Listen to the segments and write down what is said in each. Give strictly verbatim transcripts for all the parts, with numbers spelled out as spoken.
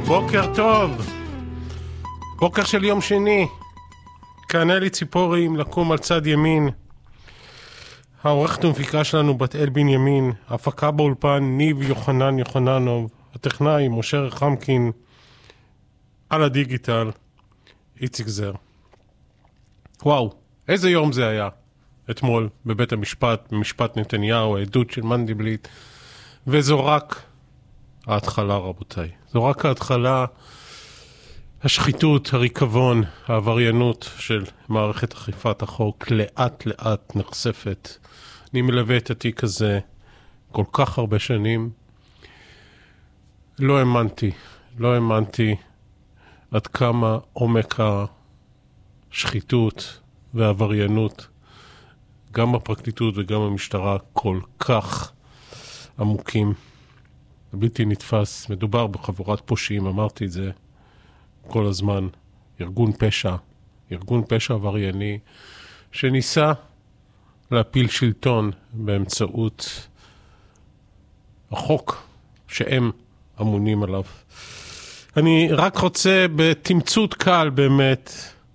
בוקר טוב, בוקר של יום שני, כאן אלי ציפורי עם לקום על צד ימין. העורכת ומפיקה שלנו בת אל בנימין, הפקה באולפן ניב יוחנן יוחננוב, הטכנאי משה רחמקין, על הדיגיטל איציק זר. וואו, איזה יום זה היה אתמול בבית המשפט, במשפט נתניהו, העדות של מנדלבליט, וזו רק ההתחלה רבותיי, זו רק ההתחלה. השחיתות, הריקבון, העבריינות של מערכת אכיפת החוק לאט לאט נחשפת. אני מלווה את התיק הזה כל כך הרבה שנים. לא האמנתי, לא האמנתי עד כמה עומק השחיתות והעבריינות, גם בפרקליטות וגם במשטרה, כל כך עמוקים. בלתי נתפס, מדובר בחבורת פושעים, אמרתי את זה כל הזמן, ארגון פשע, ארגון פשע עברייני, שניסה להפיל שלטון באמצעות החוק שהם אמונים עליו. אני רק רוצה בתמצות קל באמת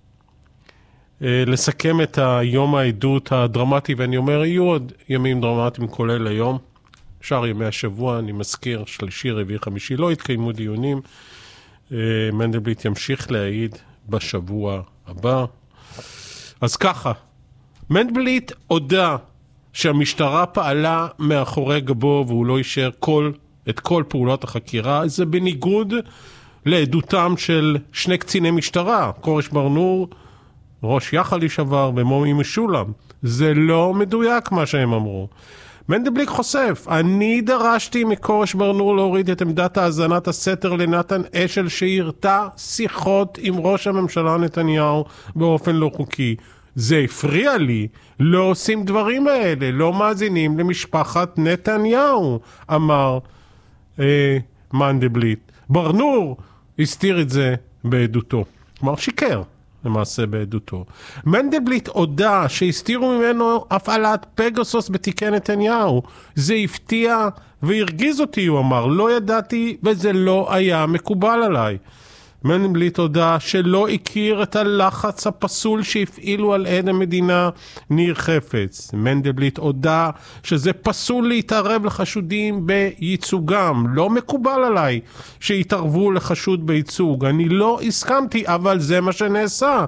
לסכם את היום העדות הדרמטי, ואני אומר, יהיו עוד ימים דרמטיים כולל היום, שאר ימי השבוע, אני מזכיר, שלישי, רביעי, חמישי, לא התקיימו דיונים, מנדלבליט ימשיך להעיד בשבוע הבא. אז ככה, מנדלבליט הודע שהמשטרה פעלה מאחורי גבו והוא לא אישר כל, את כל פעולות החקירה. זה בניגוד לעדותם של שני קציני משטרה, קורש ברנור, ראש יח"ל לשעבר ומומי משולם. זה לא מדויק מה שהם אמרו. מנדלבליט חושף, אני דרשתי מקורש ברנור להוריד את עמדת האזנת הסתר לנתן אשל שהרתה שיחות עם ראש הממשלה נתניהו באופן לא חוקי. זה הפריע לי, לא עושים דברים האלה, לא מאזינים למשפחת נתניהו, אמר אה, מנדלבליט. ברנור הסתיר את זה בעדותו, כלומר שיקר למעשה בעדותו. מנדלבליט הודע שהסתירו ממנו הפעלת פגסוס בתיקי נתניהו. זה הפתיע והרגיז אותי, הוא אמר. לא ידעתי וזה לא היה מקובל עליי. מנדלבליט הודע שלא הכיר את הלחץ הפסול שהפעילו על עד המדינה ניר חפץ. מנדלבליט הודע שזה פסול להתערב לחשודים בייצוגם. לא מקובל עליי שהתערבו לחשוד בייצוג. אני לא הסכמתי, אבל זה מה שנעשה.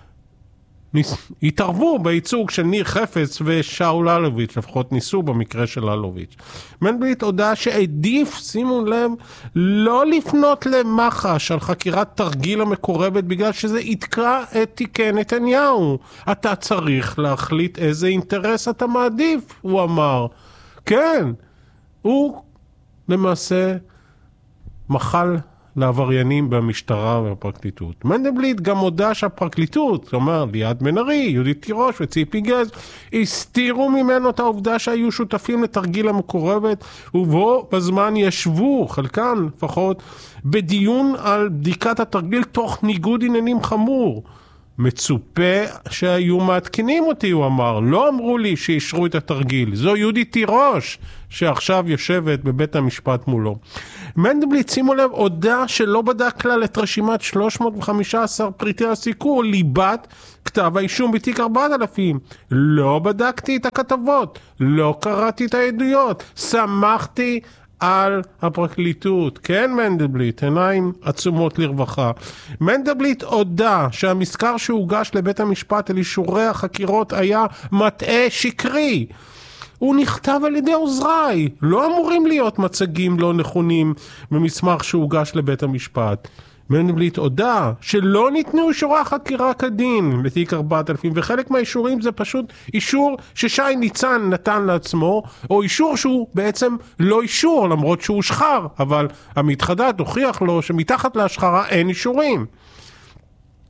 התערבו בייצוג של ניר חפץ ושאול אלוביץ', לפחות ניסו במקרה של אלוביץ'. מנדלבליט הודע שעדיף, שימו לב, לא לפנות למח"ש על חקירת תרגיל המקורבת בגלל שזה יתקע את תיקי נתניהו. אתה צריך להחליט איזה אינטרס אתה מעדיף, הוא אמר. כן, הוא למעשה מחל לעבריינים במשטרה ובפרקליטות. מנדלבליט גם הודע שהפרקליטות, כלומר ליעד מנרי, יהודית תירוש וציפי גז, הסתירו ממנו את העובדה שהיו שותפים לתרגיל המקורבת, ובו בזמן ישבו, חלקן לפחות, בדיון על בדיקת התרגיל תוך ניגוד עניינים חמור. מצופה שהיו מעדכנים אותי, הוא אמר. לא אמרו לי שישרו את התרגיל. זו יהודית תירוש שעכשיו יושבת בבית המשפט מולו. מנדלבליט, שימו לב, הודע שלא בדק כלל את רשימת שלוש מאות וחמישה עשר פריטי הסיקור, ליבת כתב האישום בתיק ארבעת אלפים. לא בדקתי את הכתבות, לא קראתי את העדויות, שמחתי על הפרקליטות. כן, מנדלבליט, עיניים עצומות לרווחה. מנדלבליט הודע שהמזכר שהוגש לבית המשפט על אישורי החקירות היה מטעה שקרי. הוא נכתב על ידי עוזריי. לא אמורים להיות מצגים לא נכונים במסמך שהוגש לבית המשפט. מנדלבליט הודע שלא ניתנו אישורי החקירה כדין בתיק ארבעת אלפים, וחלק מהאישורים זה פשוט אישור ששי ניצן נתן לעצמו, או אישור שהוא בעצם לא אישור למרות שהוא שחר, אבל המתחדד הוכיח לו שמתחת להשחרה אין אישורים.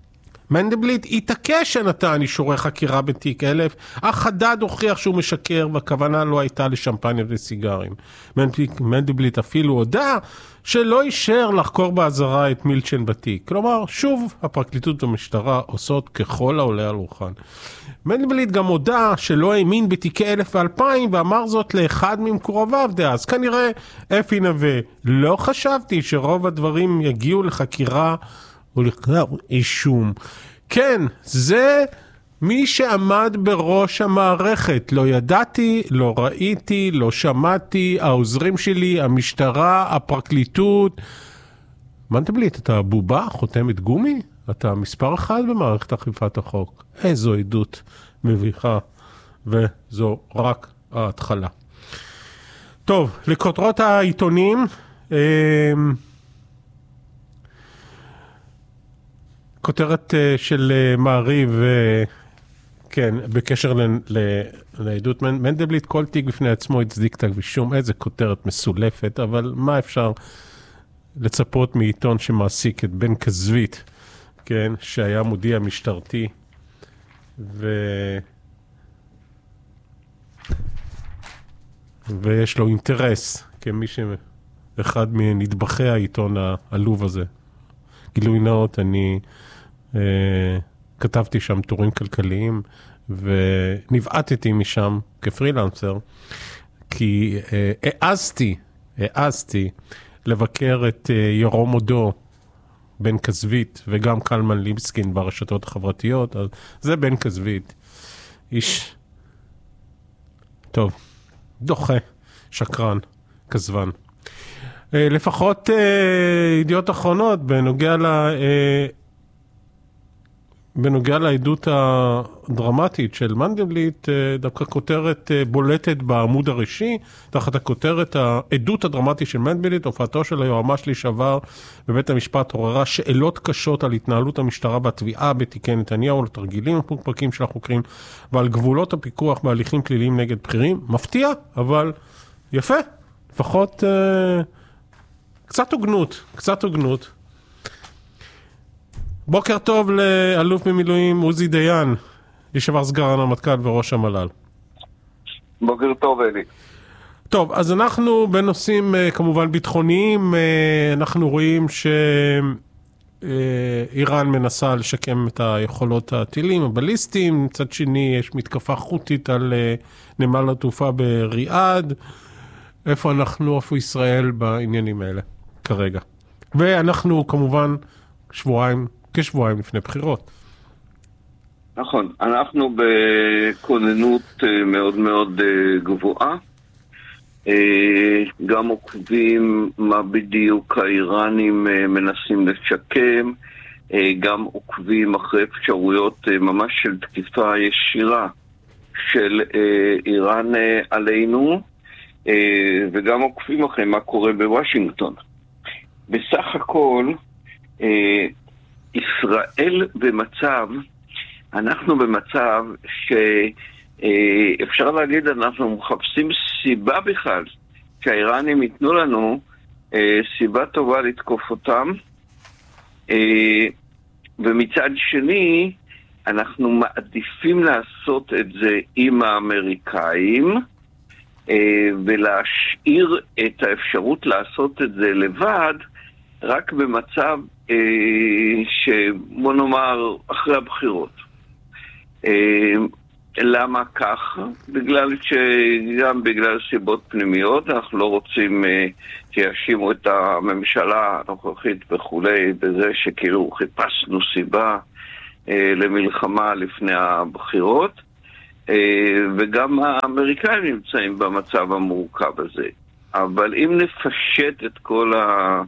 מנדלבליט התעקש שנתן אישורי חקירה בתיק אלף, אך חדד הוכיח שהוא משקר, והכוונה לא הייתה לשמפניה וסיגרים. מנדלבליט אפילו הודע שלא אישר לחקור באזהרה את מילצ'ן בתיק. כלומר, שוב, הפרקליטות והמשטרה עושות ככל העולה על רוחן. מנדלבליט גם הודע שלא האמין בתיקי אלף ואלפיים, ואמר זאת לאחד ממקורביו דאז. כנראה אפי נווה, לא חשבתי שרוב הדברים יגיעו לחקירה ולכתב אישום. כן, זה מי שעמד בראש המערכת. לא ידעתי, לא ראיתי, לא שמעתי, העוזרים שלי, המשטרה, הפרקליטות. מנדלבליט, אתה בובה, חותמת גומי? אתה מספר אחד במערכת אכיפת החוק. איזו עדות מביכה, וזו רק ההתחלה. טוב, לכותרות העיתונים, כותרת של מעריב, כן, בקשר לעדות מנדלבליט, כל תיק בפני עצמו הצדיק כתב אישום. איזה כותרת מסולפת, אבל מה אפשר לצפות מעיתון שמעסיק את בן כזבית, כן, שהיה מודיע משטרתי, ו... ויש לו אינטרס, כמי שאחד מנדבכי העיתון העלוב הזה. גילוי נאות, אני אה, כתבתי שם טורים כלכליים, ונבעטתי משם כפרילנסר, כי אה, העזתי, העזתי לבקר את אה, ירום עודו, בן כזבית, וגם קלמן ליבסקין ברשתות החברתיות. אז זה בן כזבית, איש טוב, דוחה, שקרן, כזבן. אה, לפחות אה, ידיעות אחרונות בנוגע ל... אה, בנוגע לעדות הדרמטית של מנדלבליט, דווקא כותרת בולטת בעמוד הראשי, תחת הכותרת העדות הדרמטית של מנדלבליט, הופעתו של היועמ"ש לשעבר בבית המשפט עוררה שאלות קשות על התנהלות המשטרה והתביעה בתיקי נתניהו, על תרגילים מפוקפקים של החוקרים ועל גבולות הפיקוח בהליכים פליליים נגד בכירים. מפתיע, אבל יפה, לפחות אה, קצת הוגנות, קצת הוגנות. בוקר טוב לאלוף במילואים עוזי דיין, לשעבר סגן הרמטכ"ל וראש המל"ל. בוקר טוב, אלי. טוב, אז אנחנו בנושאים כמובן ביטחוניים, אנחנו רואים שאיראן מנסה לשקם את היכולות הטילים הבליסטיים, מצד שני יש מתקפה חותית על נמל התעופה בריאד. איפה אנחנו, איפה ישראל בעניינים האלה כרגע? ואנחנו כמובן שבועיים, כשבועיים לפני בחירות. נכון, אנחנו בכוננות מאוד מאוד גבוהה, גם עוקבים מה בדיוק האיראנים מנסים לשקם, גם עוקבים אחרי אפשרויות ממש של תקיפה ישירה של איראן עלינו, וגם עוקבים אחרי מה קורה בוושינגטון. בסך הכל ישראל במצב, אנחנו במצב שאפשר להגיד, אנחנו מחפשים סיבה בכלל שהאיראנים ייתנו לנו סיבה טובה לתקוף אותם, ומצד שני אנחנו מעדיפים לעשות את זה עם האמריקאים ולהשאיר את האפשרות לעשות את זה לבד רק במצב שבוא נאמר אחרי הבחירות. למה כך? בגלל שגם בגלל סיבות פנימיות, אנחנו לא רוצים שיאשימו את הממשלה הנוכחית וכולי בזה שכאילו חיפשנו סיבה למלחמה לפני הבחירות, וגם האמריקאים נמצאים במצב המורכב הזה. אבל אם נפשט את כל ה...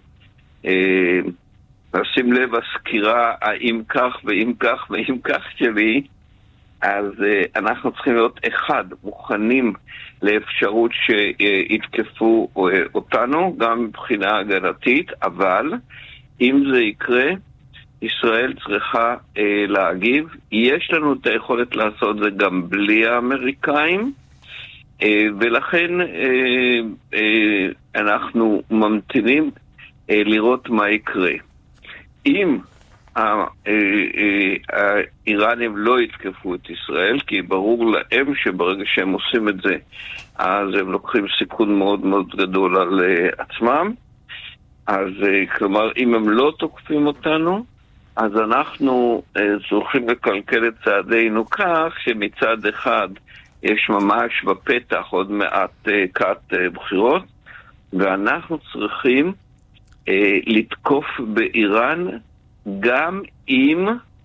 נשים לב הסקירה האם כך ואם כך ואם כך שלי, אז uh, אנחנו צריכים להיות אחד, מוכנים לאפשרות שיתקפו uh, אותנו, גם מבחינה הגנתית, אבל אם זה יקרה, ישראל צריכה uh, להגיב. יש לנו את היכולת לעשות זה גם בלי האמריקאים, uh, ולכן uh, uh, אנחנו ממתינים uh, לראות מה יקרה. אם האיראנים לא יתקפו את ישראל, כי ברור להם שברגע שהם עושים את זה, אז הם לוקחים סיכון מאוד מאוד גדול על עצמם. אז כלומר, אם הם לא תוקפים אותנו, אז אנחנו צריכים לקלקל את צעדינו כך שמצד אחד יש ממש בפתח עוד מעט כת בחירות, ואנחנו צריכים לתקוף באיראן גם אם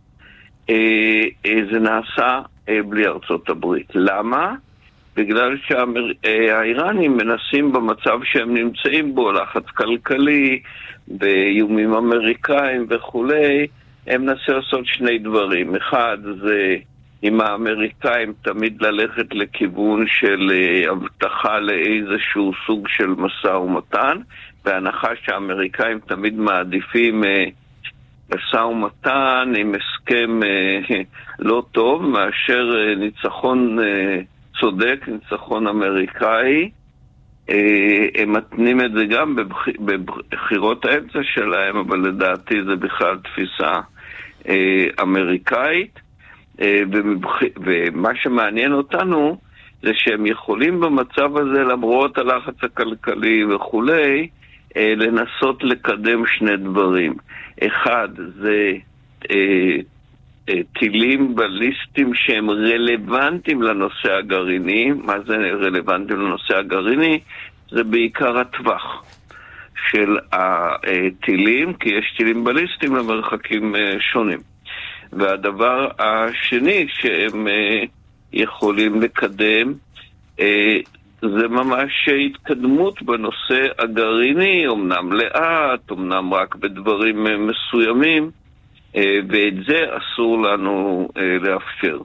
זה נעשה בלי ארצות הברית. למה? בגלל שהאיראנים מנסים במצב שהם נמצאים בו, לחץ כלכלי, באיומים אמריקאים וכולי, הם מנסים לעשות שני דברים. אחד זה עם האמריקאים תמיד ללכת לכיוון של הבטחה לאיזשהו סוג של משא ומתן, בהנחה שהאמריקאים תמיד מעדיפים משא ומתן עם הסכם לא טוב מאשר ניצחון צודק, ניצחון אמריקאי. הם מתנים את זה גם בבחירות האמצע שלהם, אבל לדעתי זה בכלל תפיסה אמריקאית. ומה שמעניין אותנו זה שהם יכולים במצב הזה, למרות הלחץ הכלכלי וכולי, לנסות לקדם שני דברים. אחד זה טילים בליסטים שהם רלוונטיים לנושא הגרעיני. מה זה רלוונטיים לנושא הגרעיני? זה בעיקר הטווח של הטילים, כי יש טילים בליסטיים למרחקים שונים. והדבר השני שהם יכולים לקדם זה ממש התקדמות בנושא הגרעיני, אמנם לאט, אמנם רק בדברים מסוימים, ואת זה אסור לנו לאפשר.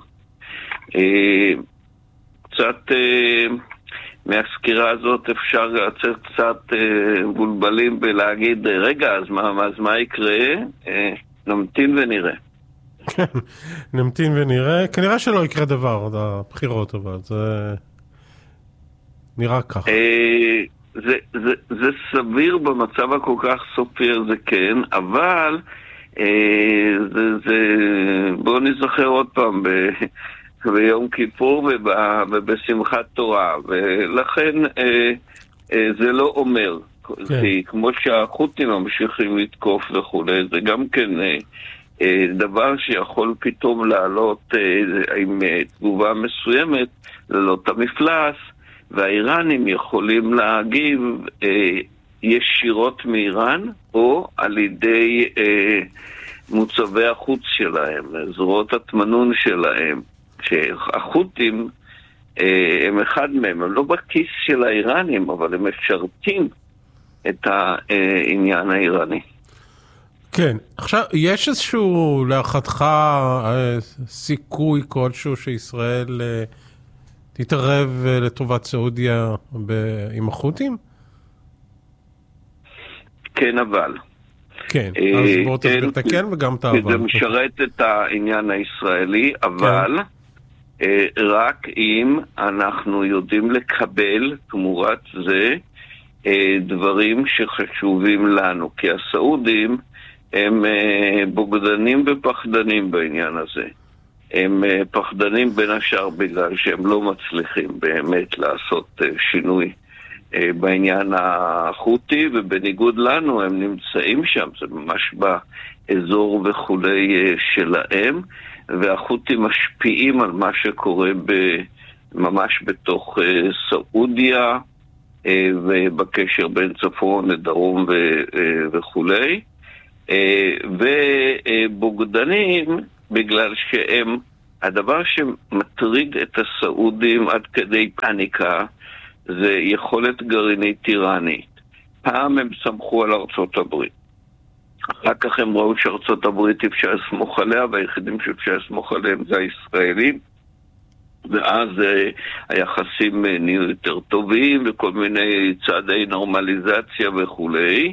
קצת מהסקירה הזאת אפשר לצאת קצת בולבלים ולהגיד, רגע, אז מה, אז מה יקרה? נמתין ונראה. כן, נמתין ונראה. כנראה שלא יקרה דבר עוד הבחירות, אבל זה נראה ככה. זה, זה, זה סביר במצב הכל כך סופר, זה כן, אבל זה, זה, בואו נזכר עוד פעם ב, ביום כיפור ובשמחת תורה, ולכן זה לא אומר, כן. כי כמו שהחות'ים ממשיכים לתקוף וכולי, זה גם כן דבר שיכול פתאום לעלות עם תגובה מסוימת, לעלות המפלס, והאיראנים יכולים להגיב ישירות מאיראן, או על ידי מוצבי החוץ שלהם, זרועות התמנון שלהם, שהחות'ים הם אחד מהם, הם לא בכיס של האיראנים, אבל הם משרתים את העניין האיראני. כן, עכשיו, יש איזשהו, להערכתך, סיכוי כלשהו שישראל תתערב לטובת סעודיה עם החות'ים? כן, אבל. כן, אז בואו תסביר את הכן וגם את האבל. זה משרת את העניין הישראלי, אבל רק אם אנחנו יודעים לקבל תמורת זה דברים שחשובים לנו, כי הסעודים הם בוגדנים ופחדנים בעניין הזה. הם פחדנים בין השאר בגלל שהם לא מצליחים באמת לעשות שינוי בעניין החותי, ובניגוד לנו הם נמצאים שם, זה ממש באזור וכולי שלהם, והחות'ים משפיעים על מה שקורה ממש בתוך סעודיה ובקשר בין צפון לדרום וכולי, ובוגדנים בגלל שהם, הדבר שמטריד את הסעודים עד כדי פאניקה זה יכולת גרעינית טירנית. פעם הם סמכו על ארצות הברית, אחר כך הם ראו שארצות הברית אפשר לסמוך עליה, והיחידים שאפשר לסמוך עליהם זה הישראלים, ואז היחסים נהיו יותר טובים וכל מיני צעדי נורמליזציה וכולי,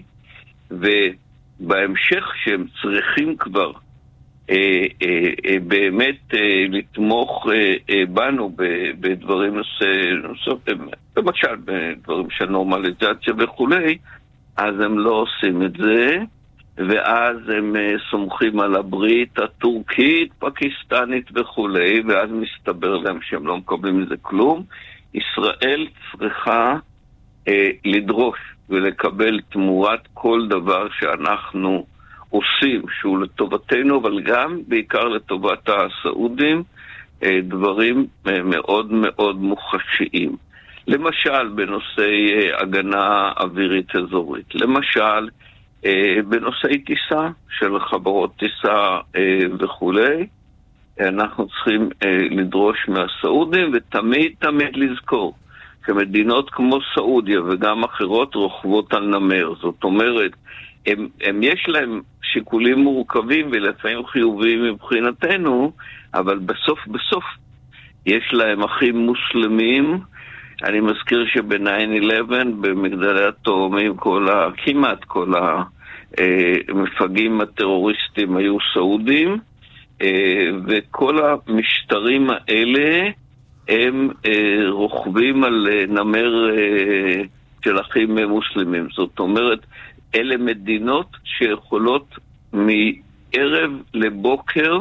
ובהמשך שהם צריכים כבר אה, אה, אה, באמת אה, לתמוך אה, אה, בנו בדברים נוספים, למשל בדברים של נורמליזציה וכולי, אז הם לא עושים את זה, ואז הם סומכים על הברית הטורקית, פקיסטנית וכולי, ואז מסתבר להם שהם לא מקבלים מזה כלום. ישראל צריכה אה, לדרוש ולקבל תמורת כל דבר שאנחנו עושים, שהוא לטובתנו, אבל גם בעיקר לטובת הסעודים, אה, דברים אה, מאוד מאוד מוחשיים. למשל, בנושאי אה, הגנה אווירית אזורית. למשל, אה, בנושאי טיסה של חברות טיסה אה, וכולי. אנחנו צריכים אה, לדרוש מהסעודים, ותמיד תמיד לזכור שמדינות כמו סעודיה וגם אחרות רוכבות על נמר. זאת אומרת, הם, הם יש להם שיקולים מורכבים ולפעמים חיוביים מבחינתנו, אבל בסוף בסוף יש להם אחים מוסלמים. אני מזכיר שב-תשע אחת עשרה במגדלי התאומים כל ה, כמעט כל המפגעים הטרוריסטים היו סעודים, וכל המשטרים האלה הם רוכבים על נמר של אחים מוסלמים. זאת אומרת, אלה מדינות שיכולות מערב לבוקר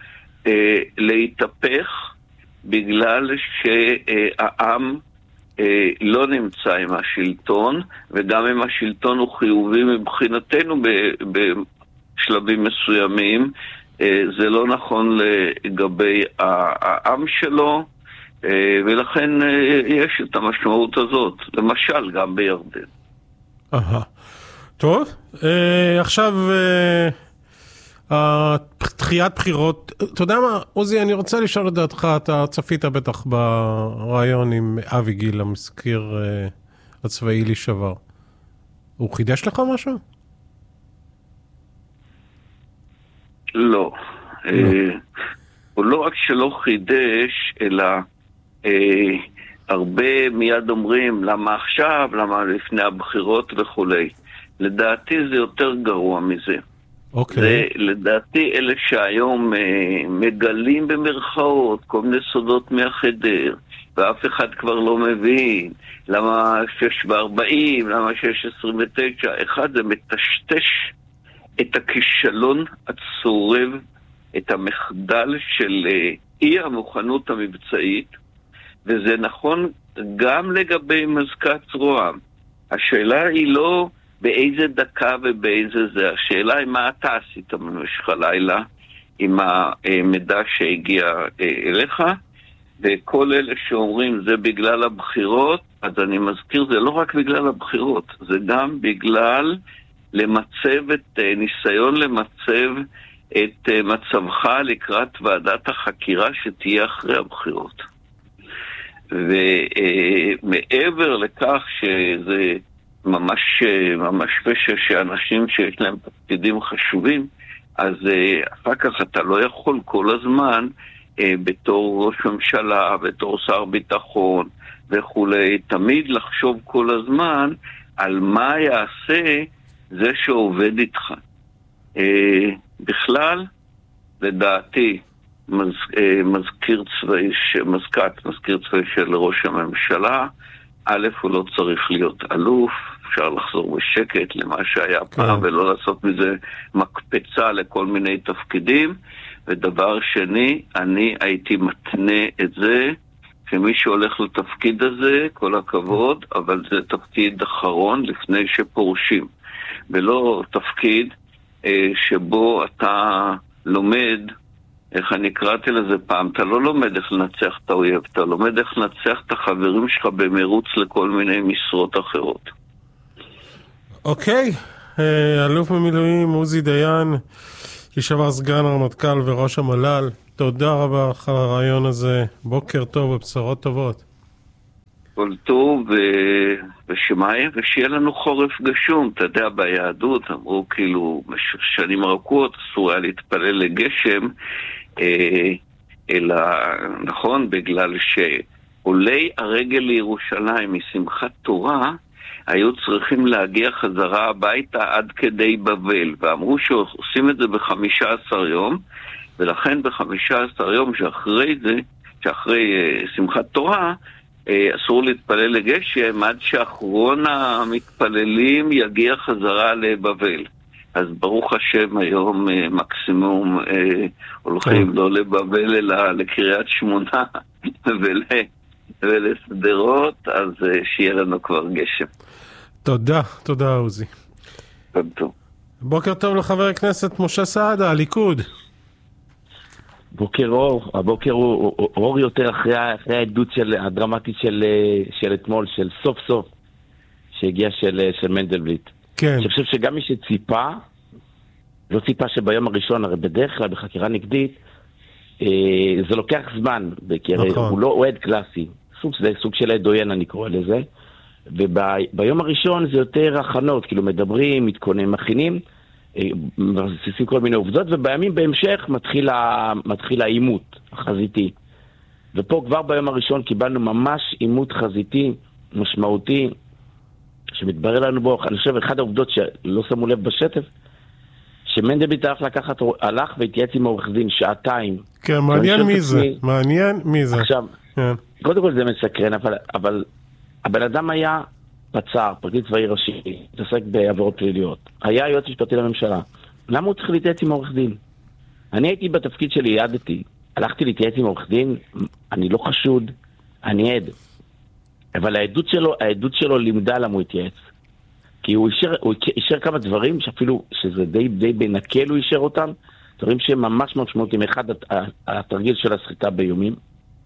להתהפך בגלל שהעם לא נמצא עם השלטון, וגם אם השלטון הוא חיובי מבחינתנו בשלבים מסוימים, זה לא נכון לגבי העם שלו, ולכן יש את המשמעות הזאת, למשל גם בירדן. אהה. טוב, עכשיו דחיית בחירות. אתה יודע מה, עוזי, אני רוצה לשאול את דעתך, אתה צפית בטח ברעיון עם אבי גיל, המזכיר הצבאי לשעבר. הוא חידש לך משהו? לא. הוא לא רק שלא חידש, אלא הרבה מיד אומרים למה עכשיו, למה לפני הבחירות וכולי. לדעתי זה יותר גרוע מזה. אוקיי. זה, לדעתי אלה שהיום מגלים במרכאות כל מיני סודות מהחדר, ואף אחד כבר לא מבין למה שש וארבעים, למה שש עשרים ותשע. אחד, זה מטשטש את הכישלון הצורב, את המחדל של אי המוכנות המבצעית, וזה נכון גם לגבי מזכ"ץ רוה"מ. השאלה היא לא באיזה דקה ובאיזה זה, השאלה היא מה אתה עשית במשך הלילה עם המידע שהגיע אליך, וכל אלה שאומרים זה בגלל הבחירות, אז אני מזכיר, זה לא רק בגלל הבחירות, זה גם בגלל למצב את, ניסיון למצב את מצבך לקראת ועדת החקירה שתהיה אחרי הבחירות. ומעבר לכך שזה ממש, ממש פשע שאנשים שיש להם תפקידים חשובים, אז אחר כך אתה לא יכול כל הזמן בתור ראש ממשלה, בתור שר ביטחון וכולי, תמיד לחשוב כל הזמן על מה יעשה זה שעובד איתך. בכלל, לדעתי, מז, מזכיר צבאי, מזכ"ץ, מזכיר צבאי של ראש הממשלה, א' הוא לא צריך להיות אלוף, אפשר לחזור בשקט למה שהיה פעם, ולא לעשות מזה מקפצה לכל מיני תפקידים. ודבר שני, אני הייתי מתנה את זה, שמי שהולך לתפקיד הזה, כל הכבוד, אבל זה תפקיד אחרון לפני שפורשים, ולא תפקיד אה, שבו אתה לומד, איך אני קראתי לזה פעם, אתה לא לומד איך לנצח את האויב, אתה לומד איך לנצח את החברים שלך במרוץ לכל מיני משרות אחרות. אוקיי, אלוף במילואים עוזי דיין, לשעבר סגן הרמטכ"ל וראש המל"ל, תודה רבה לך על הרעיון הזה, בוקר טוב ובשורות טובות. כל טוב ושמיים, ושיהיה לנו חורף גשום. אתה יודע, ביהדות אמרו כאילו שנים ארוכות אסור היה להתפלל לגשם, אלא נכון, בגלל שעולי הרגל לירושלים משמחת תורה היו צריכים להגיע חזרה הביתה עד כדי בבל, ואמרו שעושים את זה בחמישה עשר יום, ולכן בחמישה עשר יום שאחרי זה, שאחרי שמחת תורה, אסור להתפלל לגשם עד שאחרון המתפללים יגיע חזרה לבבל. אז ברוך השם היום מקסימום הולכים לא לבבל אלא לקריית שמונה ולסדרות, אז שיהיה לנו כבר גשם. תודה, תודה עוזי. טוב. בוקר טוב לחבר הכנסת משה סעדה, הליכוד. בוקר אור, הבוקר הוא אור יותר אחרי, אחרי העדות של, הדרמטית של, של אתמול, של סוף סוף, שהגיע של, של מנדלבליט. כן. אני חושב שגם מי שציפה, לא ציפה שביום הראשון, הרי בדרך כלל בחקירה נגדית, אה, זה לוקח זמן, כי הרי נכון. הוא לא אוהד קלאסי, סוג, זה סוג של עד עוין אני קורא לזה, וביום הראשון זה יותר הכנות, כאילו מדברים, מתכוננים, מכינים, מבסיסים כל מיני עובדות, ובימים בהמשך מתחיל, מתחיל העימות החזיתי. ופה כבר ביום הראשון קיבלנו ממש עימות חזיתי, משמעותי, שמתברר לנו בו, אני חושב, אחד העובדות שלא שמו לב בשטף, שמנדלבליט הלך לקחת, הלך והתייעץ עם עורך דין שעתיים. כן, מעניין מי זה, מי... מעניין מי זה. עכשיו, כן. קודם כל זה מסקרן, אבל, אבל הבן אדם היה פצ"ר, פרקליט צבאי ראשי, התעסק בעבירות פליליות. היה יועץ משפטי לממשלה. למה הוא צריך להתייעץ עם עורך דין? אני הייתי בתפקיד שלי, יעדתי, הלכתי להתייעץ עם עורך דין, אני לא חשוד, אני עד. אבל העדות שלו, העדות שלו לימדה למה הוא התייעץ. כי הוא אישר, הוא אישר כמה דברים שאפילו, שזה די, די בנקל הוא אישר אותם, דברים שהם ממש משמעותיים. אחד, התרגיל של הסחיטה באיומים,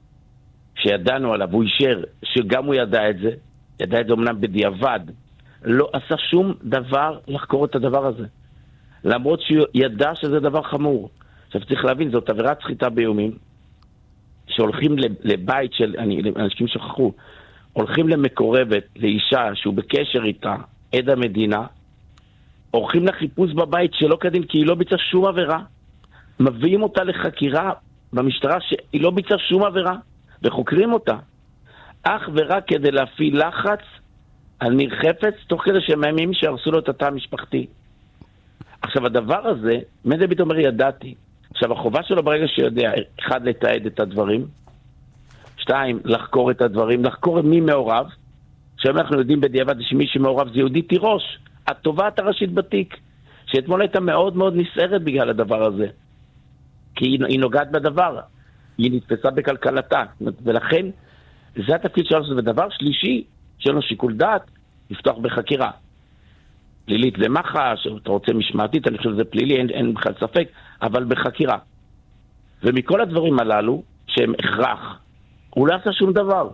שידענו עליו, הוא אישר שגם הוא ידע את זה, ידע את זה אמנם בדיעבד, לא עשה שום דבר לחקור את הדבר הזה. למרות שהוא ידע שזה דבר חמור. עכשיו צריך להבין, זאת עבירת סחיטה באיומים, שהולכים לבית של, אני, אנשים שכחו, הולכים למקורבת, לאישה שהוא בקשר איתה, עד המדינה, הולכים לחיפוש בבית שלא כדין, כי היא לא ביצעה שום עבירה, מביאים אותה לחקירה במשטרה שהיא לא ביצעה שום עבירה, וחוקרים אותה, אך ורק כדי להפעיל לחץ על ניר חפץ, תוך כדי שמאיימים שהרסו לו את התא המשפחתי. עכשיו הדבר הזה, מנדלבליט אומר ידעתי. עכשיו החובה שלו ברגע שיודע, אחד, לתעד את הדברים, שתיים, לחקור את הדברים, לחקור מי מעורב, שהיום אנחנו יודעים בדיעבד שמי שמעורב זה יהודית תירוש, התובעת הראשית בתיק, שאתמול הייתה מאוד מאוד נסערת בגלל הדבר הזה, כי היא, היא נוגעת בדבר, היא נתפסה בכלכלתה, ולכן זה התפקיד שלנו. ודבר שלישי, שיש לו שיקול דעת, לפתוח בחקירה. פלילית למח"ש, אתה רוצה משמעתית, אני חושב שזה פלילי, אין, אין בכלל ספק, אבל בחקירה. ומכל הדברים הללו, שהם הכרח, הוא לא עשה שום דבר.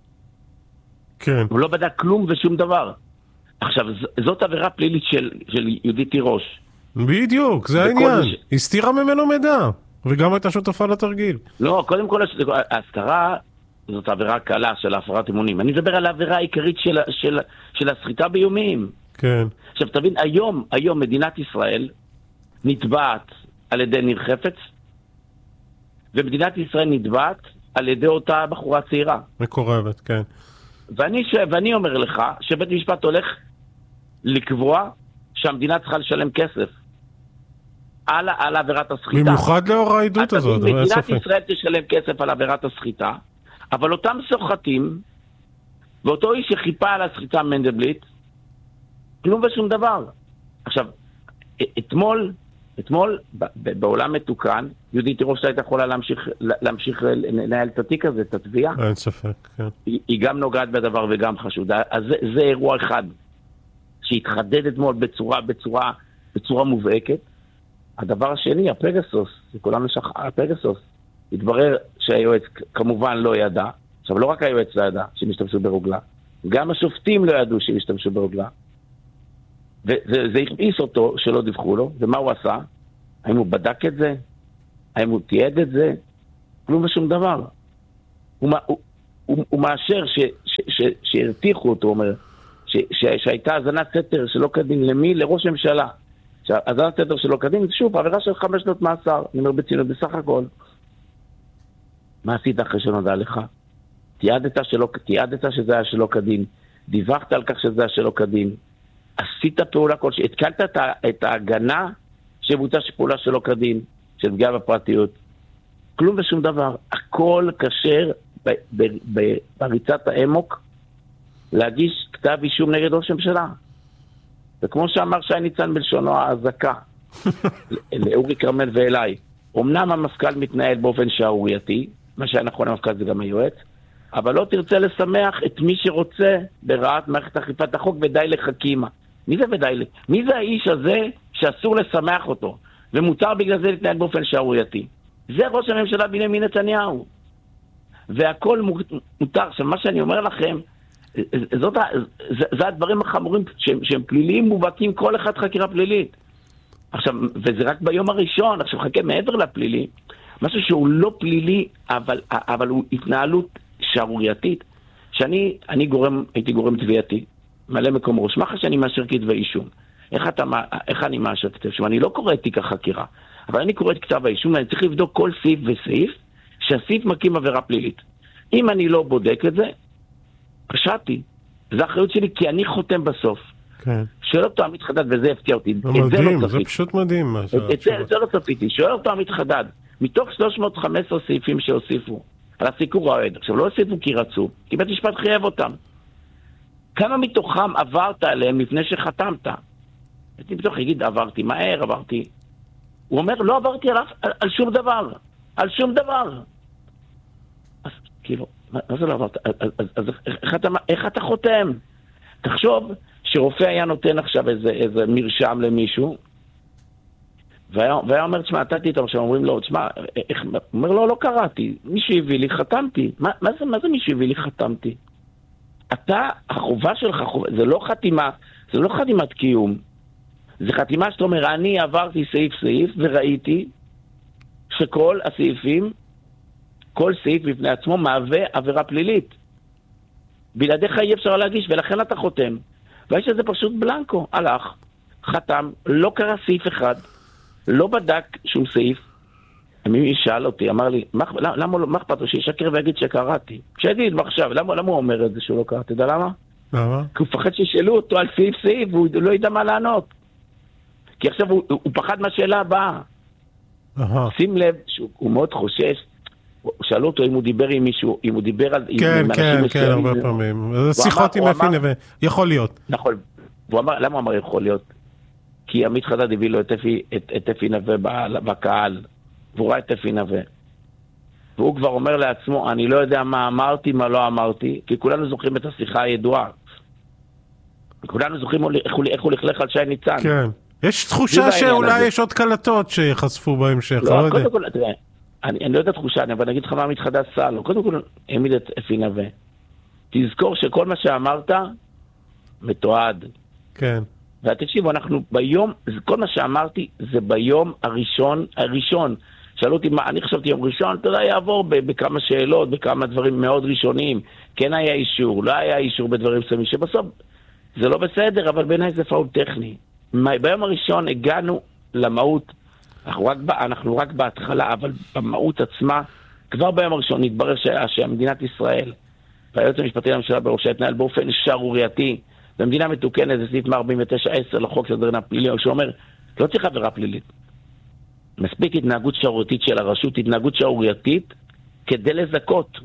כן. הוא לא בדק כלום ושום דבר. עכשיו, זאת עבירה פלילית של, של יהודית תירוש. בדיוק, זה העניין. ש... הסתירה ממנו מידע, וגם הייתה שותפה לתרגיל. לא, קודם כל, ההסתרה זאת עבירה קלה של הפרת אמונים. אני מדבר על העבירה העיקרית של, של, של הסחיטה באיומים. כן. עכשיו, תבין, היום, היום מדינת ישראל נתבעת על ידי ניר חפץ, ומדינת ישראל נתבעת על ידי אותה בחורה צעירה. מקורבת, כן. ואני, ש... ואני אומר לך שבית משפט הולך לקבוע שהמדינה צריכה לשלם כסף על, על עבירת הסחיטה. במיוחד לאור העדות הזאת. מדינת ישראל תשלם כסף על עבירת הסחיטה, אבל אותם סוחטים, ואותו איש שחיפה על הסחיטה מנדלבליט, כלום ושום דבר. עכשיו, אתמול, אתמול, בעולם מתוקן, יהודית תירוש הייתה יכולה להמשיך, להמשיך לנהל את התיק הזה, את התביעה. אין ספק, כן. היא, היא גם נוגעת בדבר וגם חשודה. אז זה, זה אירוע אחד, שהתחדד אתמול בצורה, בצורה, בצורה מובהקת. הדבר השני, הפגסוס, זה כולם לשכח, הפגסוס. התברר שהיועץ כמובן לא ידע. עכשיו, לא רק היועץ לא ידע שמשתמשו ברוגלה, גם השופטים לא ידעו שמשתמשו ברוגלה. וזה הכניס אותו שלא דיווחו לו, ומה הוא עשה? האם הוא בדק את זה? האם הוא תיעד את זה? כלום ושום דבר. הוא, הוא, הוא, הוא מאשר ש, ש, ש, שהרתיחו אותו, אומר, ש, ש, שהייתה הזנת סתר שלא כדין למי? לראש הממשלה. שהזנת סתר שלא כדין, שוב, עבירה של חמש שנות מאסר, אני אומר בצינות, בסך הכל. מה עשית אחרי שנודע לך? תיעדת, שלא, תיעדת שזה היה שלא כדין, דיווחת על כך שזה היה שלא כדין, עשית פעולה כלשהי, התקלת את, את ההגנה שבוצעה פעולה שלא כדין, של פגיעה בפרטיות. כלום ושום דבר. הכל קשר ב, ב, ב, בריצת האמוק להגיש כתב אישום נגד ראש הממשלה. וכמו שאמר שי ניצן בלשונו ההזקה, לאורי קרמל ואליי, אמנם המפכ"ל מתנהל באופן שערורייתי, מה שהיה נכון המפכ"ל זה גם היועץ, אבל לא תרצה לשמח את מי שרוצה ברעת מערכת אכיפת החוק ודי לחכימה. מי זה ודי? מי זה האיש הזה שאסור לשמח אותו, ומותר בגלל זה להתנהל באופן שערורייתי? זה ראש הממשלה בנימין נתניהו. והכל מותר. עכשיו, מה שאני אומר לכם, זאת, זה, זה הדברים החמורים שהם, שהם פליליים מובהקים, כל אחד חקירה פלילית. עכשיו, וזה רק ביום הראשון, עכשיו חכה מעבר לפלילי, משהו שהוא לא פלילי, אבל, אבל הוא התנהלות שערורייתית, שאני אני גורם, הייתי גורם תביעתי, מלא מקום ראש מח"ש, שאני מאשר כתבי אישום. איך, אתה, איך אני מאשר כתב אישום? אני לא קורא את תיק החקירה, אבל אני קורא את כתב האישום, ואני צריך לבדוק כל סעיף וסעיף, שהסעיף מקים עבירה פלילית. אם אני לא בודק את זה, פשעתי. זו האחריות שלי, כי אני חותם בסוף. כן. שואל אותו עמית חדד, וזה הפתיע אותי. מדהים, זה, זה פשוט מדהים. את זה, זה לא צפיתי. שואל אותו עמית חדד, מתוך שלוש מאות וחמש עשרה סעיפים שהוסיפו, על הסיקור האוהד, עכשיו לא הוסיפו כי רצו, כי בית משפט חייב אותם. כמה מתוכם עברת עליהם לפני שחתמת? הייתי בתוך יגיד, עברתי מהר, עברתי. הוא אומר, לא עברתי על, על, על שום דבר. על שום דבר. אז כאילו, מה, מה זה לא עברת? אז, אז, אז איך, אתה, איך אתה חותם? תחשוב שרופא היה נותן עכשיו איזה, איזה מרשם למישהו, והיה, והיה אומר, תשמע, נתתי איתו, עכשיו אומרים לו, תשמע, איך, הוא אומר, לא, לא קראתי. מישהו הביא לי, חתמתי. מה, מה זה, מה זה מישהו הביא לי, חתמתי? אתה, החובה שלך, חובה, זה לא חתימה, זה לא חתימת קיום. זה חתימה שאתה אומר, אני עברתי סעיף סעיף וראיתי שכל הסעיפים, כל סעיף בפני עצמו מהווה עבירה פלילית. בלעדיך אי אפשר להגיש, ולכן אתה חותם. והאיש הזה פשוט בלנקו, הלך, חתם, לא קרא סעיף אחד, לא בדק שום סעיף. מי שאל אותי, אמר לי, מה, למה, מה אכפת לו שישקר ויגיד שקראתי? שיגיד, מה עכשיו, למה, למה הוא אומר את זה שהוא לא קרא? אתה יודע למה? למה? כי הוא פחד שישאלו אותו על סעיף סעיף, והוא לא ידע מה לענות. כי עכשיו הוא, הוא פחד מהשאלה הבאה. שים לב שהוא מאוד חושש, שאלו אותו אם הוא דיבר עם מישהו, אם הוא דיבר על... כן, כן, כן, הרבה פעמים. זה שיחות עם אפי נווה, יכול להיות. נכון, והוא אמר, למה הוא אמר יכול להיות? כי עמית חדד הביא לו את אפי נווה בקהל, והוא ראה את אפי נווה. והוא כבר אומר לעצמו, אני לא יודע מה אמרתי, מה לא אמרתי, כי כולנו זוכרים את השיחה הידועה. כולנו זוכרים איך הוא לכלך על שי ניצן. כן. יש תחושה שאולי יש עוד קלטות שיחשפו בהמשך, לא יודע. קודם כל, תראה, אני לא יודע תחושה, אבל נגיד לך מה עמית חדד עשה לו. קודם כל, העמיד את אפי נווה. תזכור שכל מה שאמרת, מתועד. כן. ותקשיבו, אנחנו ביום, כל מה שאמרתי, זה ביום הראשון, הראשון. שאלו אותי, מה, אני חשבתי יום ראשון, אתה יודע, יעבור בכמה שאלות, בכמה דברים מאוד ראשונים. כן היה אישור, לא היה אישור בדברים מסוימים, שבסוף זה לא בסדר, אבל בעיניי זה פאול טכני. ביום הראשון הגענו למהות, אנחנו רק, אנחנו רק בהתחלה, אבל במהות עצמה, כבר ביום הראשון נתברר שהמדינת ישראל, והיועץ המשפטי לממשלה בראשה התנהל באופן שערורייתי, במדינה מתוקנת, זה סעיף מאה ארבעים ותשע עשר לחוק סדר הדין הפלילי, שאומר, לא צריך עבירה פלילית. מספיק התנהגות שערורייתית של הרשות, התנהגות שערורייתית, כדי לזכות.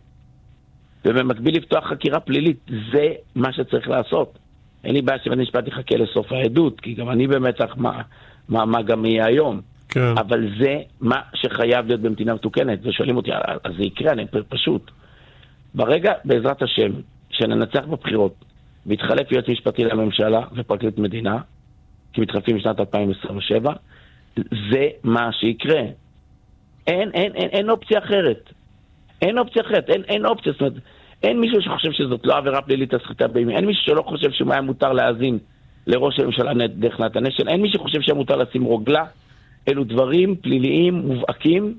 ובמקביל לפתוח חקירה פלילית, זה מה שצריך לעשות. אין לי בעיה שבית המשפט יחכה לסוף העדות, כי גם אני במתח מה, מה, מה גם יהיה היום. כן. אבל זה מה שחייב להיות במדינה מתוקנת. ושואלים אותי, אז זה יקרה, אני פשוט. ברגע, בעזרת השם, שננצח בבחירות, והתחלף יועץ משפטי לממשלה ופרקליט מדינה, כי מתחלפים בשנת אלפיים עשרים ושבע, זה מה שיקרה. אין, אין, אין, אין אופציה אחרת. אין אופציה אחרת, אין, אין אופציה, זאת אומרת, אין מישהו שחושב שזאת לא עבירה פלילית הסחיטה באיומים, אין מישהו שלא חושב שמה היה מותר להאזין לראש הממשלה דרך נתן אשל, אין מישהו שחושב שהיה מותר לשים רוגלה. אלו דברים פליליים מובהקים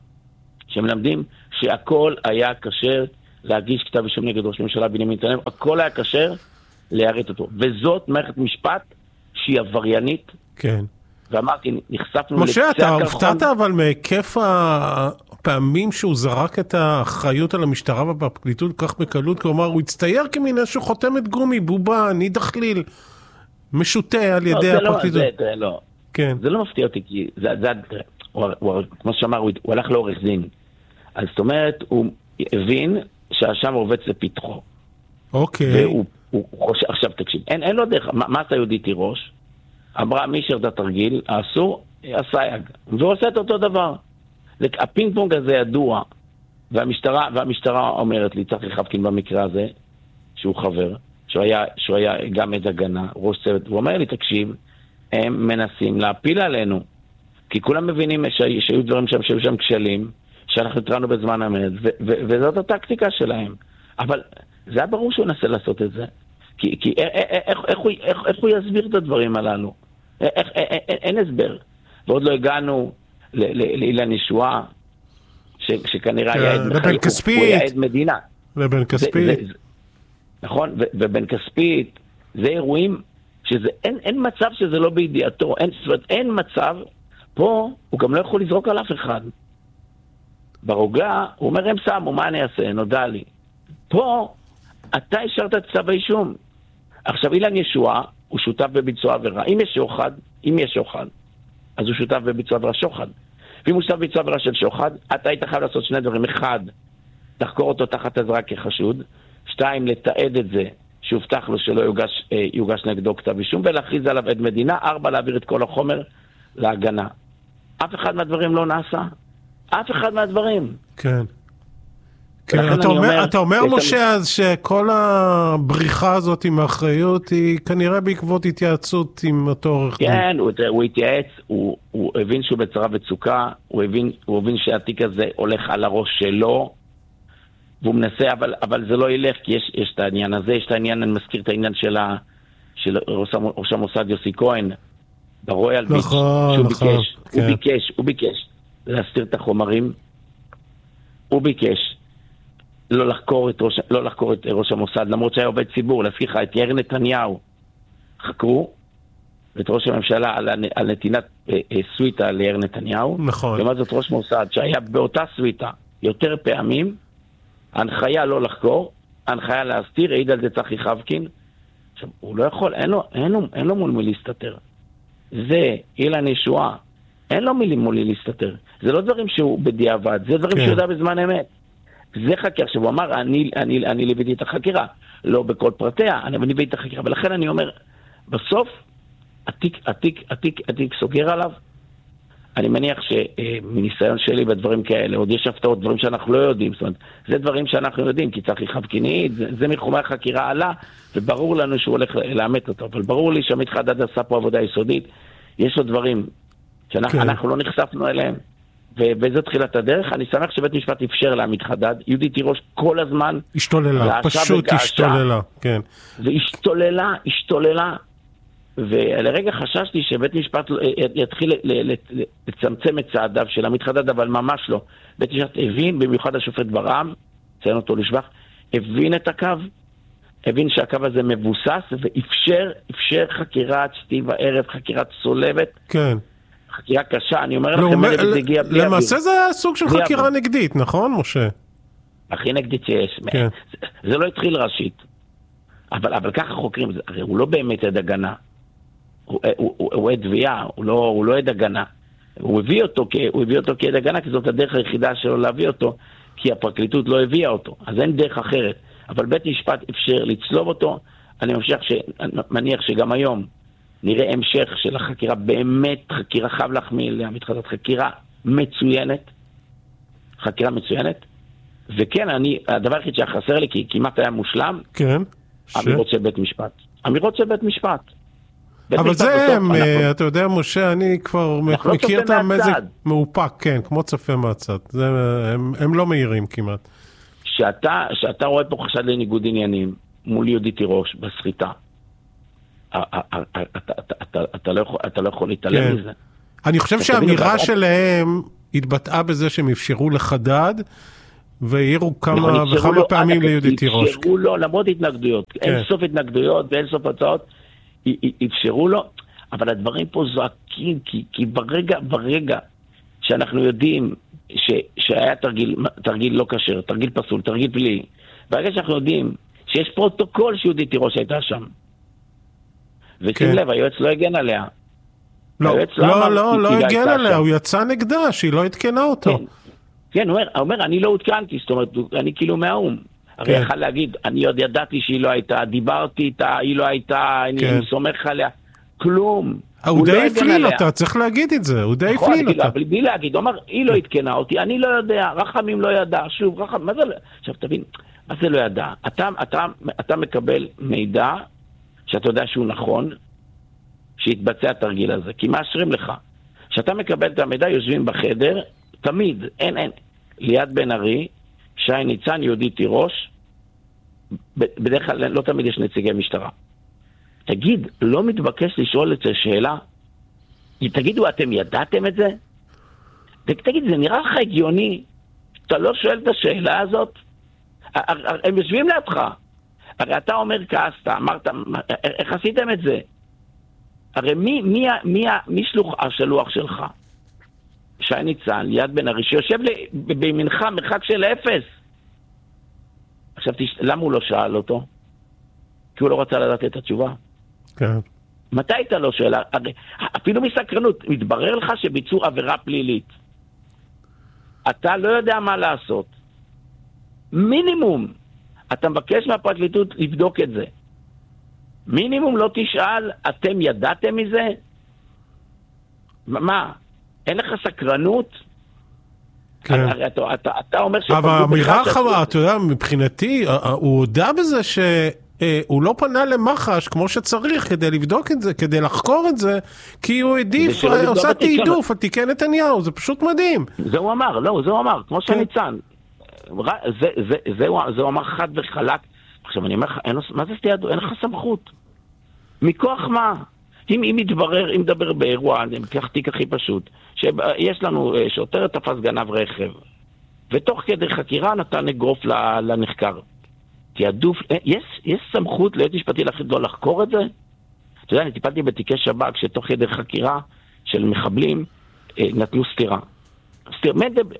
שמלמדים שהכל היה כשר להגיש כתב אישום נגד ראש הממשלה בנימין נתניהו, הכל היה כשר להריץ אותו. וזאת מערכת משפט שהיא עבריינית. כן. ואמרתי, נחשפנו... משה, אתה הופתעת אבל מהיקף הפעמים שהוא זרק את האחריות על המשטרה ובפרקליטות כך בקלות, כלומר, הוא הצטייר כמין איזשהו חותמת גומי, בובה, ניד הכליל, משוטה על ידי הפרקליטות. לא, זה לא. כן. זה לא מפתיע אותי, כי זה, זה, הוא, הוא, כמו שאמר, הוא, הוא הלך לעורך דין. אז זאת אומרת, הוא הבין שהשם רובץ לפתחו. אוקיי. והוא הוא חושב, עכשיו תקשיב, אין, אין לו דרך, מה, מה עשה יהודי תירוש? אמרה מי שר את התרגיל, האסור, הסייג. והוא עושה את אותו דבר. הפינג פונג הזה ידוע, והמשטרה, והמשטרה אומרת לי, צחי חבקין במקרה הזה, שהוא חבר, שהוא היה, שהוא היה גם עד הגנה, ראש צוות, הוא אומר לי, תקשיב, הם מנסים להפיל עלינו, כי כולם מבינים שהיו דברים שם, שהיו שם כשלים, שאנחנו התרענו בזמן אמת, וזאת הטקטיקה שלהם. אבל זה היה ברור שהוא נסה לעשות את זה. כי, כי איך, איך, איך, הוא, איך, איך הוא יסביר את הדברים הללו? איך, איך, אין, אין הסבר. ועוד לא הגענו לאילן ישועה, ש, שכנראה היה עד מחלק, הוא היה עד מדינה. לבן כספית. זה, זה, נכון, ו, ובן כספית, זה אירועים שזה, אין, אין מצב שזה לא בידיעתו, אין, אין מצב, פה הוא גם לא יכול לזרוק על אף אחד. ברוגע, הוא אומר, הם שמו, מה אני אעשה? נודע לי. פה, אתה השארת את צו האישום. עכשיו, אילן ישועה, הוא שותף בביצוע עבירה. אם יש שוחד, אם יש שוחד, אז הוא שותף בביצוע עבירה שוחד. ואם הוא שותף בביצוע עבירה של שוחד, אתה היית חייב לעשות שני דברים. אחד, תחקור אותו תחת עזרה כחשוד. שתיים, לתעד את זה, שהובטח לו שלא יוגש, אה, יוגש נגדו כתב אישום, ולהכריז עליו עד מדינה. ארבע, להעביר את כל החומר להגנה. אף אחד מהדברים לא נעשה. אף אחד מהדברים. כן. כן, אתה אומר, אומר, אתה אומר משה, אז שכל הבריחה הזאת עם האחריות היא כנראה בעקבות התייעצות עם אותו עורך דין. כן, הוא, הוא התייעץ, הוא, הוא הבין שהוא בצרה וצוקה, הוא הבין, הוא הבין שהתיק הזה הולך על הראש שלו, והוא מנסה, אבל, אבל זה לא ילך, כי יש, יש את העניין הזה, יש את העניין, אני מזכיר את העניין של, ה, של ראש המוסד יוסי כהן, ברויאל ביץ', נכון, נכון. ביקש, כן. הוא ביקש, הוא ביקש להסתיר את החומרים, הוא ביקש לא לחקור את ראש, לא לחקור את ראש המוסד, למרות שהיה עובד ציבור, להזכיר לך, את יאיר נתניהו חקרו, ואת ראש הממשלה על, על נתינת אה, אה, סוויטה ליאיר נתניהו. נכון. ומה זאת ראש מוסד, שהיה באותה סוויטה יותר פעמים, ההנחיה לא לחקור, ההנחיה להסתיר, העיד על זה צחי חבקין. עכשיו, הוא לא יכול, אין לו, אין לו, אין לו מול מי להסתתר. זה, אילן ישועה, אין לו מילים מולי להסתתר. זה לא דברים שהוא בדיעבד, זה דברים כן. שהוא יודע בזמן אמת. זה חקר, עכשיו הוא אמר, אני, אני, אני ליוויתי את החקירה, לא בכל פרטיה, אני ליוויתי את החקירה, ולכן אני אומר, בסוף, התיק, התיק, התיק, התיק סוגר עליו, אני מניח שמניסיון שלי בדברים כאלה, עוד יש הפתעות, דברים שאנחנו לא יודעים, זאת אומרת, זה דברים שאנחנו יודעים, כי צחי חבקינית, זה, זה מחומי החקירה עלה, וברור לנו שהוא הולך לאמת אותו, אבל ברור לי שעמית חדד עשה פה עבודה יסודית, יש לו דברים שאנחנו כן. לא נחשפנו אליהם, ובזה תחילת הדרך, אני שמח שבית משפט אפשר לעמית חדד, יהודית תירוש כל הזמן השתוללה, פשוט השתוללה, כן. והשתוללה, השתוללה, ולרגע חששתי שבית משפט יתחיל לצמצם את צעדיו של עמית חדד, אבל ממש לא. בית משפט הבין, במיוחד השופט ברעם, ציין אותו לשבח, הבין את הקו, הבין שהקו הזה מבוסס, ואפשר, אפשר חקירת שתי וערב, חקירת צולבת. כן. חקירה קשה, אני אומר לכם, זה הגיע בלי אוויר. למעשה זה היה סוג של חקירה נגדית, נכון, משה? הכי נגדית שיש. זה לא התחיל ראשית. אבל ככה חוקרים, הרי הוא לא באמת עד הגנה. הוא עד תביעה, הוא לא עד הגנה. הוא הביא אותו כעד הגנה, כי זאת הדרך היחידה שלו להביא אותו, כי הפרקליטות לא הביאה אותו. אז אין דרך אחרת. אבל בית משפט אפשר לצלוב אותו. אני מניח שגם היום נראה המשך של החקירה, באמת חקירה חייב להחמיא לעמית חדד, חקירה מצוינת, חקירה מצוינת, וכן, אני, הדבר היחיד שחסר לי, כי כמעט היה מושלם, כן, אמירות של בית משפט. אמירות של בית משפט. אבל זה הם, אתה יודע, משה, אני כבר מכיר את המזג מאופק, כן, כמו צפה מהצד. הם לא מהירים כמעט. שאתה רואה פה חשד לניגוד עניינים, מול יהודית תירוש, בסחיטה, אתה לא יכול להתעלם מזה. אני חושב שהאמירה שלהם התבטאה בזה שהם אפשרו לחדד, והעירו כמה וכמה פעמים ליהודית תירוש. אפשרו לו, למרות התנגדויות. אין סוף התנגדויות ואין סוף הצעות. אפשרו לו, אבל הדברים פה זועקים, כי ברגע, ברגע שאנחנו יודעים שהיה תרגיל לא כשר, תרגיל פסול, תרגיל פלילי, ברגע שאנחנו יודעים שיש פרוטוקול שיהודית תירוש הייתה שם, ושים לב, היועץ לא הגן עליה. לא, לא, לא, לא הגן עליה, הוא יצא נגדה, שהיא לא התקנה אותו. כן, הוא אומר, אני לא הותקנתי, זאת אומרת, אני כאילו מהאום. הרי יכל להגיד, אני עוד ידעתי שהיא לא הייתה, דיברתי איתה, היא לא הייתה, אני סומך עליה. כלום. הוא די הפליל אותה, צריך להגיד את זה, הוא די הפליל אותה. אבל בלי להגיד, הוא אמר, היא לא התקנה אותי, אני לא יודע, רחמים לא ידע, שוב, רחם, מה זה לא... עכשיו תבין, מה זה לא ידע? אתה, אתה, אתה מקבל מידע שאתה יודע שהוא נכון, שיתבצע התרגיל הזה, כי מאשרים לך. כשאתה מקבל את המידע, יושבים בחדר, תמיד, אין, אין, ליד בן ארי, שי ניצן, יהודית תירוש, בדרך כלל לא תמיד יש נציגי משטרה. תגיד, לא מתבקש לשאול את זה שאלה? תגידו, אתם ידעתם את זה? תגיד, זה נראה לך הגיוני? אתה לא שואל את השאלה הזאת? הם יושבים לידך. הרי אתה אומר כעסת, אמרת, איך עשיתם את זה? הרי מי, מי, מי, מי שלוח השלוח שלך? שי ניצן, ליד בן ארי, שיושב בימינך מרחק של אפס. עכשיו, למה הוא לא שאל אותו? כי הוא לא רצה לדעת את התשובה. כן. מתי אתה לא שואל? אפילו מסקרנות, מתברר לך שביצעו עבירה פלילית. אתה לא יודע מה לעשות. מינימום, אתה מבקש מהפרקליטות לבדוק את זה. מינימום לא תשאל, אתם ידעתם מזה? מה? אין לך סקרנות? כן. הרי אתה, אתה, אתה אומר ש... אבל אמירה חמה, אתה יודע, מבחינתי, הוא הודע בזה שהוא לא פנה למח"ש כמו שצריך כדי לבדוק את זה, כדי לחקור את זה, כי הוא עדיף, עושה תעדוף, התיקי נתניהו, זה פשוט מדהים. זה הוא אמר, לא, זה הוא אמר, כמו שניצן. זה, זה, זה הוא אמר חד וחלק. עכשיו אני אומר לך, מה זה סתיעדו? אין לך סמכות. מכוח מה? אם, אם יתברר, אם מדבר באירוע, אני מקח תיק הכי פשוט, שיש לנו שוטר תפס גנב רכב, ותוך כדי חקירה נתן אגרוף לנחקר. תיעדוף, יש, יש סמכות להיות משפטי להחליט לא לחקור את זה? אתה יודע, אני טיפלתי בתיקי שב"כ, שתוך כדי חקירה של מחבלים, נתנו סתירה. סתיר,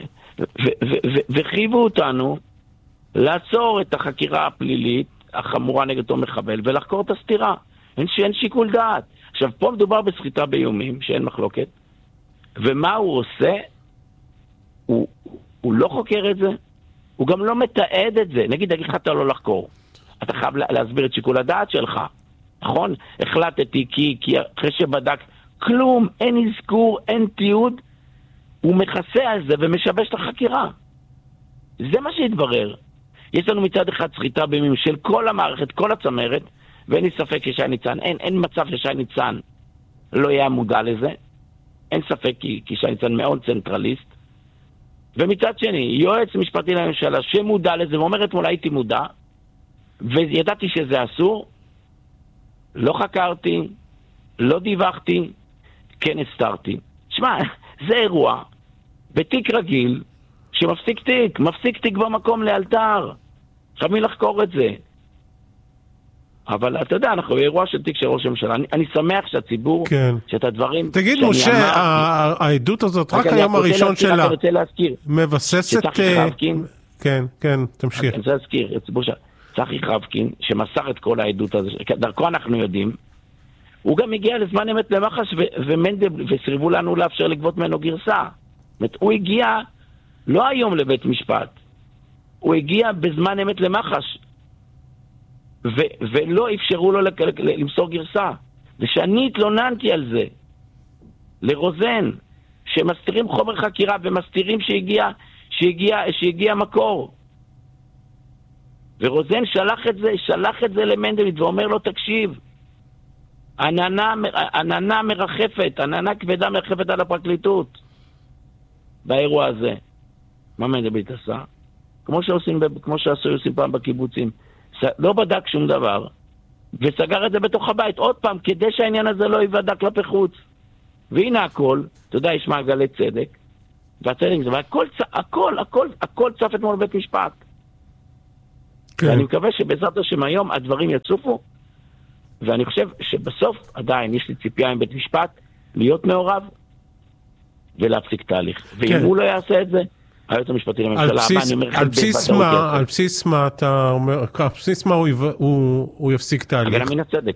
וחייבו אותנו לעצור את החקירה הפלילית החמורה נגד אותו מחבל, ולחקור את הסתירה. אין, אין שיקול דעת. עכשיו, פה מדובר בסחיטה באיומים, שאין מחלוקת, ומה הוא עושה? הוא, הוא לא חוקר את זה, הוא גם לא מתעד את זה. נגיד, נגיד לך אתה לא לחקור. אתה חייב להסביר את שיקול הדעת שלך, נכון? החלטתי כי, כי אחרי שבדק, כלום, אין אזכור, אין תיעוד, הוא מכסה על זה ומשבש את החקירה. זה מה שהתברר. יש לנו מצד אחד סחיטה באיומים של כל המערכת, כל הצמרת, ואין לי ספק ששי ניצן, אין, אין מצב ששי ניצן לא יהיה מודע לזה. אין ספק כי, כי שי ניצן מאוד צנטרליסט. ומצד שני, יועץ משפטי לממשלה שמודע לזה, ואומר אתמול הייתי מודע, וידעתי שזה אסור, לא חקרתי, לא דיווחתי, כן הסתרתי. שמע, זה אירוע בתיק רגיל שמפסיק תיק, מפסיק תיק במקום לאלתר. עכשיו מי לחקור את זה? אבל אתה יודע, אנחנו באירוע של תיק של ראש הממשלה. אני, אני שמח שהציבור, כן. שאת הדברים... תגיד, משה, העדות הזאת, רק היום הראשון שלה, אני רוצה להזכיר, מבססת... שצחי חבקין... כן, כן, תמשיך. אני רוצה להזכיר, הציבור של... צחי חבקין, שמסר את כל העדות הזאת, דרכו אנחנו יודעים, הוא גם הגיע לזמן אמת למח"ש, ומנדל, וסירבו לנו לאפשר לגבות ממנו גרסה. זאת אומרת, הוא הגיע לא היום לבית משפט, הוא הגיע בזמן אמת למח"ש, ו- ולא אפשרו לו למסור גרסה. ושאני התלוננתי על זה, לרוזן, שמסתירים חומר חקירה, ומסתירים שהגיע, שהגיע, שהגיע מקור. ורוזן שלח את זה, שלח את זה למנדלבליט, ואומר לו, תקשיב, עננה, עננה מרחפת, עננה כבדה מרחפת על הפרקליטות. באירוע הזה. מה מנדלבליט עשה? כמו שעושים, כמו שעשו עושים פעם בקיבוצים. לא בדק שום דבר, וסגר את זה בתוך הבית, עוד פעם, כדי שהעניין הזה לא ייבדק כלפי חוץ. והנה הכל, אתה יודע, יש מעגלי צדק, והצדק זה, והכל, הכל, הכל, הכל צף אתמול בבית משפט. כן. ואני מקווה שבעזרת השם היום הדברים יצופו, ואני חושב שבסוף עדיין יש לי ציפייה עם בית משפט להיות מעורב ולהפסיק תהליך. ואם כן. הוא לא יעשה את זה, היועץ המשפטי לממשלה, בסיס, על בסיס מה, על בסיס מה אתה אומר, על בסיס מה הוא, הוא, הוא יפסיק תהליך? הגנה מן הצדק.